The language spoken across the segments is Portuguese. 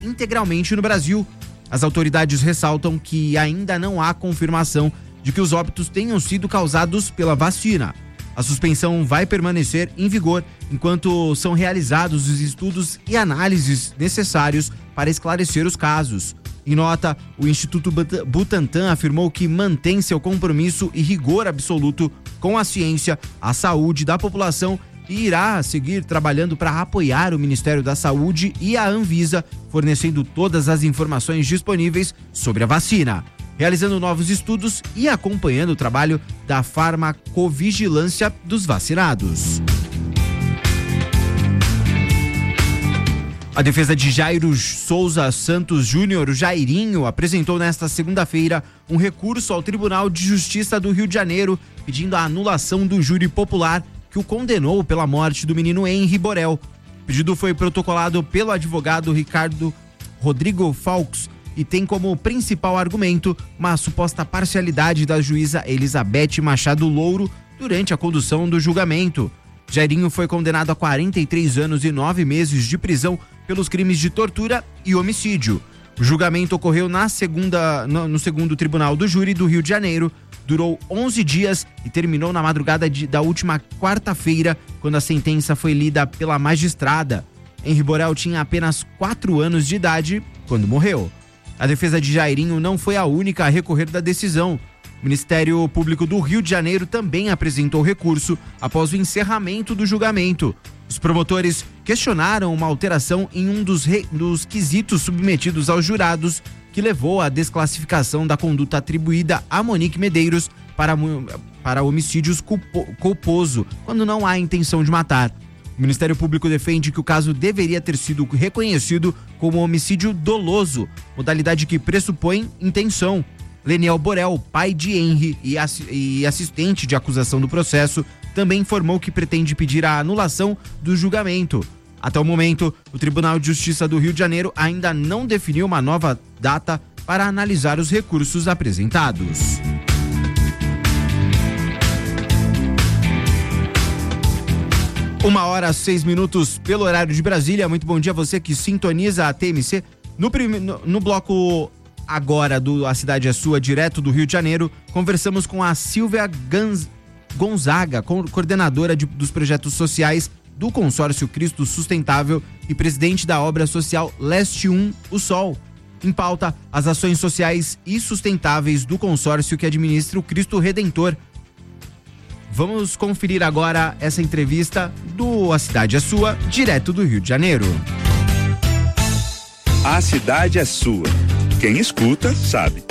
integralmente no Brasil. As autoridades ressaltam que ainda não há confirmação de que os óbitos tenham sido causados pela vacina. A suspensão vai permanecer em vigor enquanto são realizados os estudos e análises necessários para esclarecer os casos. Em nota, o Instituto Butantan afirmou que mantém seu compromisso e rigor absoluto com a ciência, a saúde da população e irá seguir trabalhando para apoiar o Ministério da Saúde e a Anvisa, fornecendo todas as informações disponíveis sobre a vacina, realizando novos estudos e acompanhando o trabalho da farmacovigilância dos vacinados. A defesa de Jairo Souza Santos Júnior, o Jairinho, apresentou nesta segunda-feira um recurso ao Tribunal de Justiça do Rio de Janeiro, pedindo a anulação do júri popular que o condenou pela morte do menino Henri Borel. O pedido foi protocolado pelo advogado Ricardo Rodrigo Faux e tem como principal argumento uma suposta parcialidade da juíza Elizabeth Machado Louro durante a condução do julgamento. Jairinho foi condenado a 43 anos e 9 meses de prisão pelos crimes de tortura e homicídio. O julgamento ocorreu no segundo Tribunal do Júri do Rio de Janeiro, durou 11 dias e terminou na madrugada da última quarta-feira, quando a sentença foi lida pela magistrada. Henri Borel tinha apenas 4 anos de idade quando morreu. A defesa de Jairinho não foi a única a recorrer da decisão. O Ministério Público do Rio de Janeiro também apresentou recurso após o encerramento do julgamento. Os promotores questionaram uma alteração em um dos quesitos submetidos aos jurados, que levou à desclassificação da conduta atribuída a Monique Medeiros para homicídios culposo, quando não há intenção de matar. O Ministério Público defende que o caso deveria ter sido reconhecido como homicídio doloso, modalidade que pressupõe intenção. Leniel Borel, pai de Henri e assistente de acusação do processo, também informou que pretende pedir a anulação do julgamento. Até o momento, o Tribunal de Justiça do Rio de Janeiro ainda não definiu uma nova data para analisar os recursos apresentados. Uma hora e 6 minutos pelo horário de Brasília. Muito bom dia a você que sintoniza a TMC. No bloco agora do A Cidade é Sua, direto do Rio de Janeiro, conversamos com a Silvia Gonzaga, coordenadora dos projetos sociais do Consórcio Cristo Sustentável e presidente da obra social Leste 1, o Sol. Em pauta, as ações sociais e sustentáveis do consórcio que administra o Cristo Redentor. Vamos conferir agora essa entrevista do A Cidade é Sua, direto do Rio de Janeiro. A Cidade é Sua. Quem escuta, sabe.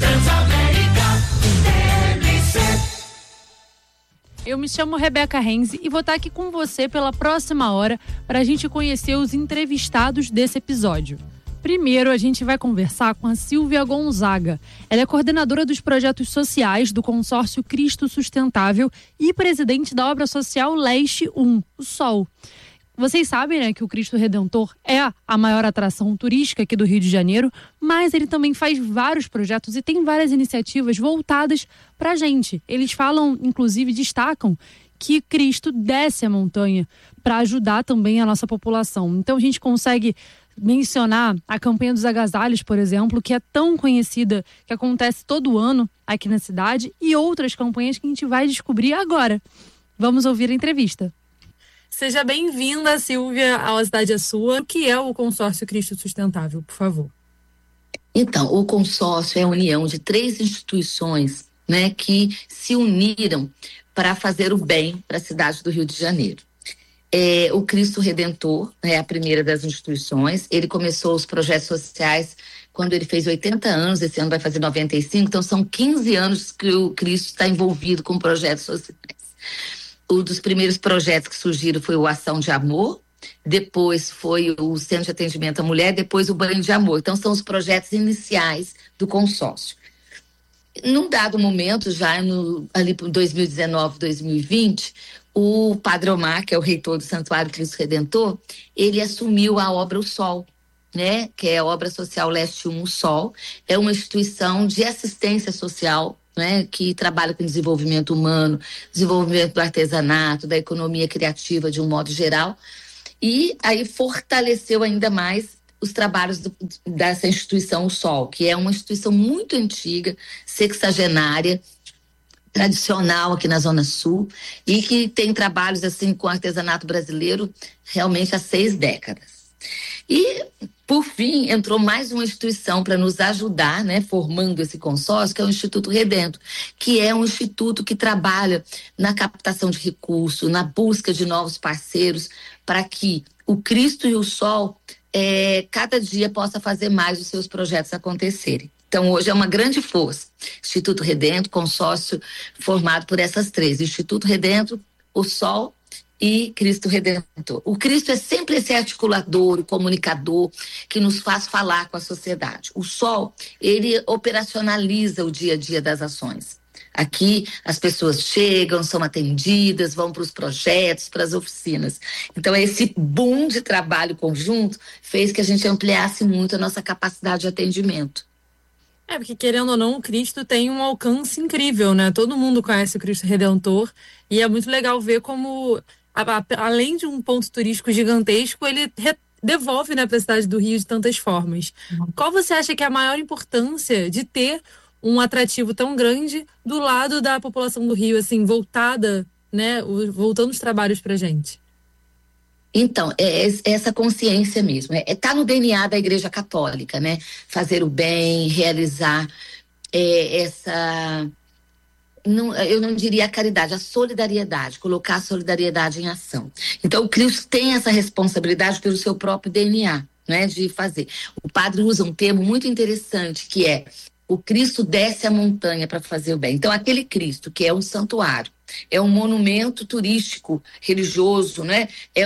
Eu me chamo Rebeca Renzi e vou estar aqui com você pela próxima hora para a gente conhecer os entrevistados desse episódio. Primeiro, a gente vai conversar com a Silvia Gonzaga. Ela é coordenadora dos projetos sociais do Consórcio Cristo Sustentável e presidente da obra social Leste 1, o Sol. Vocês sabem, né, que o Cristo Redentor é a maior atração turística aqui do Rio de Janeiro, mas ele também faz vários projetos e tem várias iniciativas voltadas pra gente. Eles falam, inclusive, destacam que Cristo desce a montanha para ajudar também a nossa população. Então a gente consegue mencionar a campanha dos agasalhos, por exemplo, que é tão conhecida, que acontece todo ano aqui na cidade, e outras campanhas que a gente vai descobrir agora. Vamos ouvir a entrevista. Seja bem-vinda, Silvia, ao A Cidade é Sua. O que é o Consórcio Cristo Sustentável, por favor? Então, o consórcio é a união de 3 instituições, né, que se uniram para fazer o bem para a cidade do Rio de Janeiro. O Cristo Redentor é a primeira das instituições. Ele começou os projetos sociais quando ele fez 80 anos, esse ano vai fazer 95, então são 15 anos que o Cristo está envolvido com projetos sociais. Um dos primeiros projetos que surgiram foi o Ação de Amor, depois foi o Centro de Atendimento à Mulher, depois o Banho de Amor. Então são os projetos iniciais do consórcio. Num dado momento, já ali por 2019, 2020, o Padre Omar, que é o reitor do Santuário Cristo Redentor, ele assumiu a obra O Sol, né, que é a obra social Leste 1, o Sol. É uma instituição de assistência social, né, que trabalha com desenvolvimento humano, desenvolvimento do artesanato, da economia criativa de um modo geral, e aí fortaleceu ainda mais os trabalhos dessa instituição, o Sol, que é uma instituição muito antiga, sexagenária, tradicional aqui na Zona Sul, e que tem trabalhos assim com artesanato brasileiro realmente há 6 décadas. E, por fim, entrou mais uma instituição para nos ajudar, né, formando esse consórcio, que é o Instituto Redento, que é um instituto que trabalha na captação de recursos, na busca de novos parceiros, para que o Cristo e o Sol, cada dia possa fazer mais os seus projetos acontecerem. Então, hoje é uma grande força. Instituto Redento, consórcio formado por essas 3. Instituto Redento, o Sol e Cristo Redentor. O Cristo é sempre esse articulador, o comunicador que nos faz falar com a sociedade. O Sol, ele operacionaliza o dia a dia das ações. Aqui as pessoas chegam, são atendidas, vão para os projetos, para as oficinas. Então esse boom de trabalho conjunto fez que a gente ampliasse muito a nossa capacidade de atendimento. Porque querendo ou não, o Cristo tem um alcance incrível, né? Todo mundo conhece o Cristo Redentor e é muito legal ver como, além de um ponto turístico gigantesco, ele devolve, né, para a cidade do Rio de tantas formas. Qual você acha que é a maior importância de ter um atrativo tão grande do lado da população do Rio, assim, voltada, né, voltando os trabalhos pra gente? Então, é essa consciência mesmo, tá no DNA da Igreja Católica, né? Fazer o bem, realizar eu não diria a caridade, a solidariedade, colocar a solidariedade em ação. Então, o Cristo tem essa responsabilidade pelo seu próprio DNA, né, de fazer. O padre usa um termo muito interessante, que é: o Cristo desce a montanha para fazer o bem. Então, aquele Cristo que é um santuário, é um monumento turístico, religioso, né?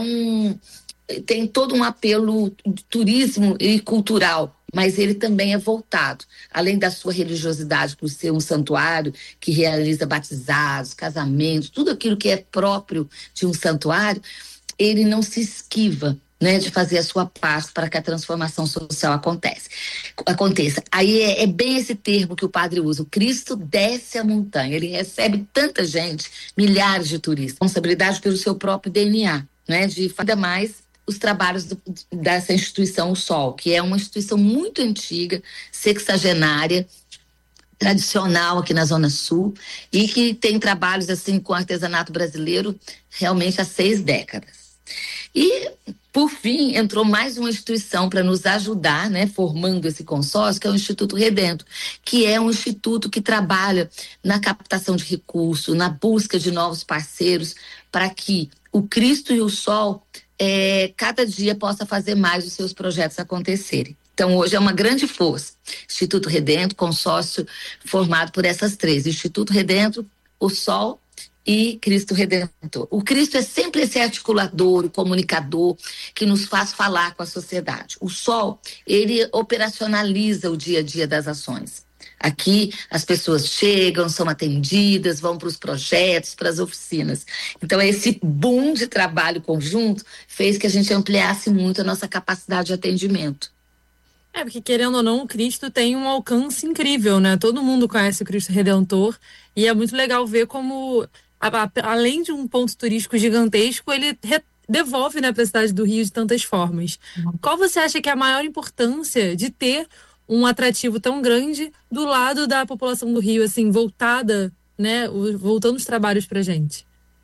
Tem todo um apelo de turismo e cultural, mas ele também é voltado, além da sua religiosidade, por ser um santuário que realiza batizados, casamentos, tudo aquilo que é próprio de um santuário, ele não se esquiva, né, de fazer a sua parte para que a transformação social aconteça. Aí é bem esse termo que o padre usa: o Cristo desce a montanha, ele recebe tanta gente, milhares de turistas, responsabilidade pelo seu próprio DNA, né, de ainda mais os trabalhos dessa instituição, o Sol, que é uma instituição muito antiga, sexagenária, tradicional aqui na Zona Sul, e que tem trabalhos assim com artesanato brasileiro realmente há 6 décadas. E, por fim, entrou mais uma instituição para nos ajudar, né, formando esse consórcio, que é o Instituto Redento, que é um instituto que trabalha na captação de recursos, na busca de novos parceiros, para que o Cristo e o Sol, cada dia possa fazer mais os seus projetos acontecerem. Então, hoje é uma grande força. Instituto Redento, consórcio formado por essas 3. Instituto Redento, o Sol e Cristo Redentor. O Cristo é sempre esse articulador, o comunicador que nos faz falar com a sociedade. O Sol, ele operacionaliza o dia a dia das ações. Aqui as pessoas chegam, são atendidas, vão para os projetos, para as oficinas. Então esse boom de trabalho conjunto fez que a gente ampliasse muito a nossa capacidade de atendimento. Porque querendo ou não, o Cristo tem um alcance incrível, né? Todo mundo conhece o Cristo Redentor e é muito legal ver como, além de um ponto turístico gigantesco, ele devolve, né, para a cidade do Rio de tantas formas. Qual você acha que é a maior importância de ter um atrativo tão grande do lado da população do Rio, assim, voltada, né, voltando os trabalhos pra gente?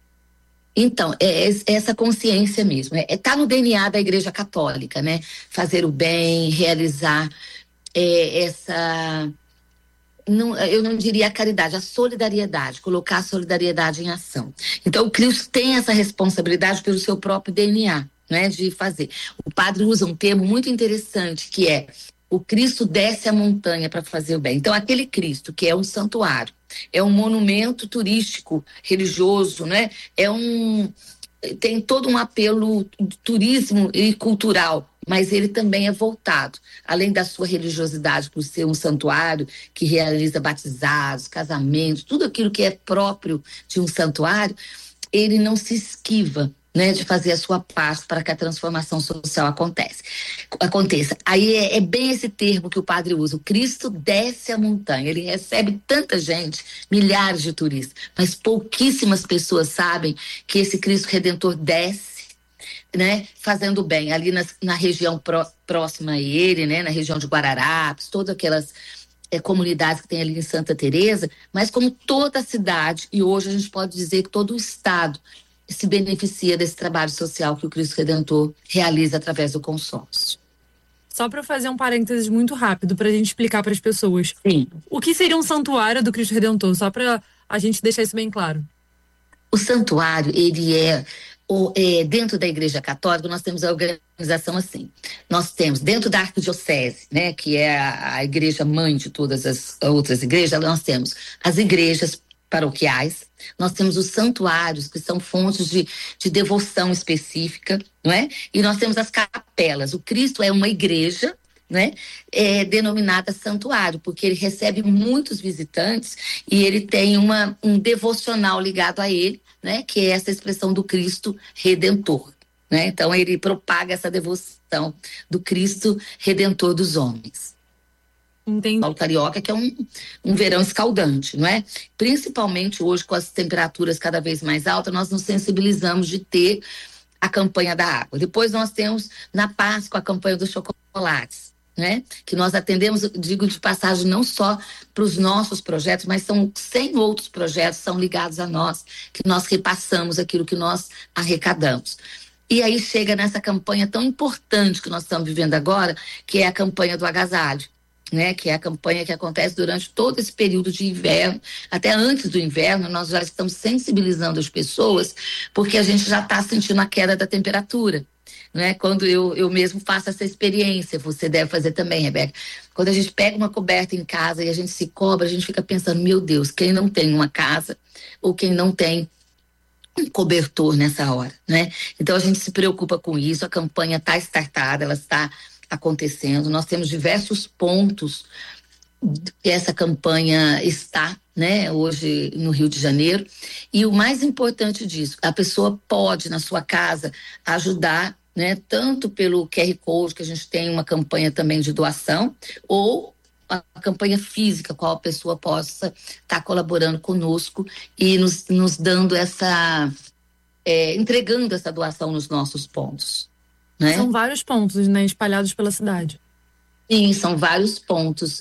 Então, é essa consciência mesmo, tá no DNA da Igreja Católica, né? Fazer o bem, realizar eu não diria a caridade, a solidariedade, colocar a solidariedade em ação. Então, o Cristo tem essa responsabilidade pelo seu próprio DNA, né, de fazer. O padre usa um termo muito interessante, que é: o Cristo desce a montanha para fazer o bem. Então, aquele Cristo que é um santuário, é um monumento turístico, religioso, né? Tem todo um apelo de turismo e cultural, mas ele também é voltado, além da sua religiosidade, por ser um santuário que realiza batizados, casamentos, tudo aquilo que é próprio de um santuário, ele não se esquiva, né, de fazer a sua parte para que a transformação social aconteça. Aí é bem esse termo que o padre usa: o Cristo desce a montanha, ele recebe tanta gente, milhares de turistas, mas pouquíssimas pessoas sabem que esse Cristo Redentor desce né, fazendo bem ali na região próxima a ele, né, na região de Guararapes, todas aquelas comunidades que tem ali em Santa Teresa, mas como toda a cidade, e hoje a gente pode dizer que todo o estado se beneficia desse trabalho social que o Cristo Redentor realiza através do consórcio. Só para fazer um parênteses muito rápido, para a gente explicar para as pessoas. Sim. O que seria um santuário do Cristo Redentor? Só para a gente deixar isso bem claro. O santuário, ele dentro da Igreja Católica, nós temos a organização assim. Nós temos, dentro da Arquidiocese, né, que é a igreja mãe de todas as outras igrejas, nós temos as igrejas paroquiais, nós temos os santuários, que são fontes de devoção específica, não é? E nós temos as capelas. O Cristo é uma igreja, né, denominada santuário, porque ele recebe muitos visitantes e ele tem um devocional ligado a ele, né, que é essa expressão do Cristo Redentor, né? Então ele propaga essa devoção do Cristo Redentor dos homens. Entendi. Paulo Carioca, que é um verão escaldante, não é? Principalmente hoje, com as temperaturas cada vez mais altas, nós nos sensibilizamos de ter a campanha da água. Depois nós temos na Páscoa a campanha dos chocolates, né? Que nós atendemos, digo de passagem, não só para os nossos projetos, mas são 100 outros projetos são ligados a nós, que nós repassamos aquilo que nós arrecadamos. E aí chega nessa campanha tão importante que nós estamos vivendo agora, que é a campanha do agasalho, né? Que é a campanha que acontece durante todo esse período de inverno, até antes do inverno, nós já estamos sensibilizando as pessoas, porque a gente já está sentindo a queda da temperatura. Né? Quando eu mesmo faço essa experiência, você deve fazer também, Rebeca. Quando a gente pega uma coberta em casa e a gente se cobre, a gente fica pensando, meu Deus, quem não tem uma casa ou quem não tem um cobertor nessa hora, né? Então a gente se preocupa com isso, a campanha está startada, ela está acontecendo, nós temos diversos pontos que essa campanha está, né, hoje no Rio de Janeiro, e o mais importante disso, a pessoa pode na sua casa ajudar, né, tanto pelo QR Code, que a gente tem uma campanha também de doação, ou a campanha física, qual a pessoa possa estar colaborando conosco e nos dando entregando essa doação nos nossos pontos. Né? São vários pontos, né, espalhados pela cidade. Sim, são vários pontos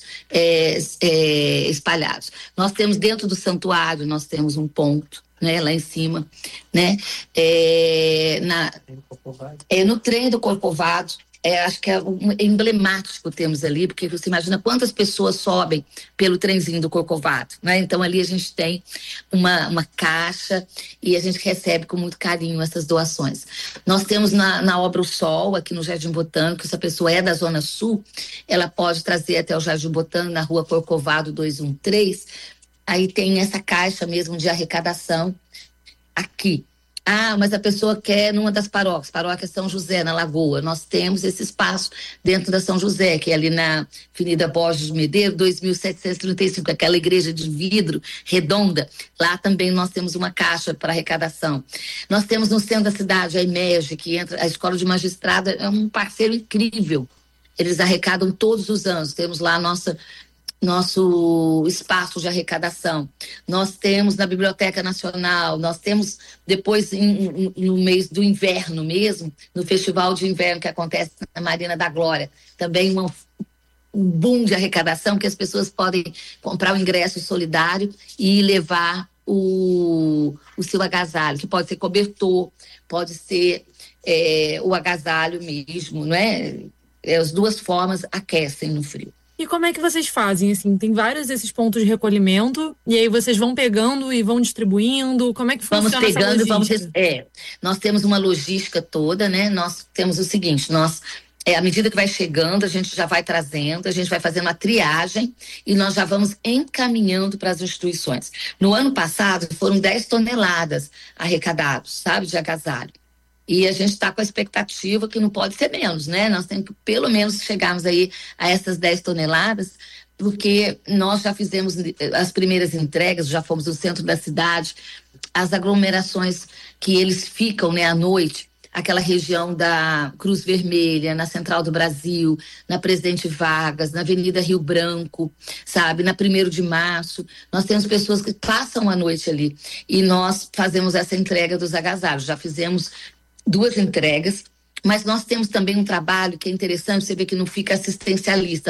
espalhados. Nós temos dentro do santuário, nós temos um ponto, né, lá em cima, né, no trem do Corcovado, acho que é emblemático temos ali, porque você imagina quantas pessoas sobem pelo trenzinho do Corcovado, né? Então ali a gente tem uma caixa e a gente recebe com muito carinho essas doações. Nós temos na Obra O Sol, aqui no Jardim Botânico, se a pessoa é da Zona Sul, ela pode trazer até o Jardim Botânico, na Rua Corcovado 213, aí tem essa caixa mesmo de arrecadação aqui. Ah, mas a pessoa quer numa das paróquias São José, na Lagoa. Nós temos esse espaço dentro da São José, que é ali na Avenida Borges de Medeiros, 2735, aquela igreja de vidro redonda. Lá também nós temos uma caixa para arrecadação. Nós temos no centro da cidade a IMEG, que entra, a Escola de Magistrado é um parceiro incrível. Eles arrecadam todos os anos. Temos lá nosso espaço de arrecadação. Nós temos na Biblioteca Nacional, nós temos depois no mês do inverno mesmo, no Festival de Inverno que acontece na Marina da Glória, também um boom de arrecadação que as pessoas podem comprar o ingresso solidário e levar o seu agasalho, que pode ser cobertor, pode ser o agasalho mesmo, não é? As duas formas aquecem no frio. E como é que vocês fazem, assim? Tem vários desses pontos de recolhimento e aí vocês vão pegando e vão distribuindo? Como é que funciona vamos pegando essa logística? Nós temos uma logística toda, né? Nós temos o seguinte, à medida que vai chegando, a gente já vai trazendo, a gente vai fazendo a triagem e nós já vamos encaminhando para as instituições. No ano passado, foram 10 toneladas arrecadados, sabe, de agasalho. E a gente está com a expectativa que não pode ser menos, né? Nós temos que pelo menos chegarmos aí a essas 10 toneladas, porque nós já fizemos as primeiras entregas, já fomos no centro da cidade, as aglomerações que eles ficam, né, à noite, aquela região da Cruz Vermelha, na Central do Brasil, na Presidente Vargas, na Avenida Rio Branco, sabe, na 1º de Março. Nós temos pessoas que passam a noite ali e nós fazemos essa entrega dos agasalhos. Já fizemos 2 entregas, mas nós temos também um trabalho que é interessante, você vê que não fica assistencialista,